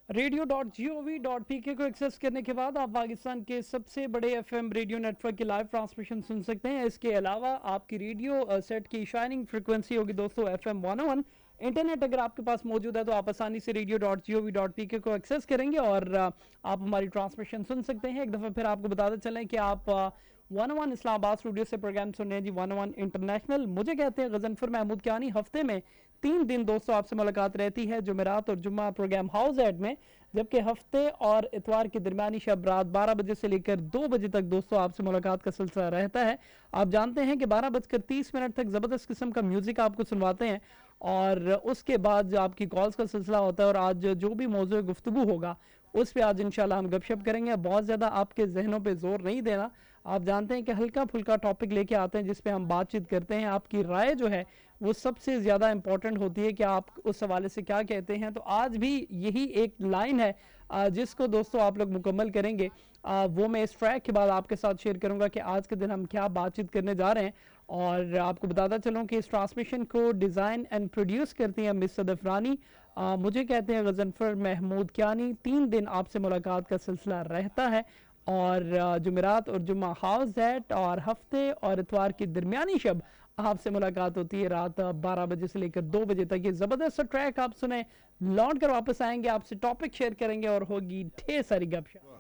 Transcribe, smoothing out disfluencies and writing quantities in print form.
radio.gov.pk को access करने के बाद आप पाकिस्तान के सबसे बड़े एफएम रेडियो नेटवर्क की लाइव ट्रांसमिशन सुन सकते हैं। इसके अलावा आपकी रेडियो सेट की शाइनिंग फ्रिक्वेंसी होगी दोस्तों एफएम 101। इंटरनेट अगर आपके पास मौजूद है तो आप आसानी से radio.gov.pk को एक्सेस करेंगे और आप हमारी ट्रांसमिशन सुन सकते हैं। एक दफ़ा फिर आपको बताते चलें कि आप 101 इस्लामाबाद स्टूडियो से प्रोग्राम सुन रहे हैं जी 101 इंटरनेशनल। मुझे कहते हैं गजनफर महमूद कियानी। हफ्ते में 3 दिन दोस्तों आपसे मुलाकात रहती है, जुमेरात और जुम्मा प्रोग्राम हाउस एड में, जबकि हफ्ते और इतवार की दरमियानी शब रात 12 बजे से लेकर 2 बजे तक दोस्तों आपसे मुलाकात का सिलसिला रहता है। आप जानते हैं कि 12:30 तक ज़बरदस्त किस्म का म्यूज़िक आपको सुनवाते हैं और उसके बाद जो आपकी कॉल्स का सिलसिला होता है और आज जो भी मौजूद गुफ्तगू होगा उस पर आज इंशाल्लाह हम गपशप करेंगे। बहुत ज़्यादा आपके जहनों पे जोर नहीं देना। आप जानते हैं कि हल्का फुल्का टॉपिक लेके आते हैं जिस पे हम बातचीत करते हैं। आपकी राय जो है वो सबसे ज़्यादा इंपॉर्टेंट होती है कि आप उस हवाले से क्या कहते हैं। तो आज भी यही एक लाइन है जिसको दोस्तों आप लोग मुकम्मल करेंगे। वो मैं इस ट्रैक के बाद आपके साथ शेयर करूंगा कि आज के दिन हम क्या बातचीत करने जा रहे हैं। और आपको बताता चलूँ कि इस ट्रांसमिशन को डिज़ाइन एंड प्रोड्यूस करती हैं मिस सदफ रानी। मुझे कहते हैं गजनफर महमूद कियानी। 3 दिन आपसे मुलाकात का सिलसिला रहता है और जुमेरात और जुम्मा हाउस एट और हफ्ते और इतवार की दरमियानी शब आपसे मुलाकात होती है रात 12 बजे से लेकर 2 बजे तक। ये ज़बरदस्त ट्रैक आप सुने, लौट कर वापस आएंगे, आपसे टॉपिक शेयर करेंगे और होगी ढेर सारी गपशप।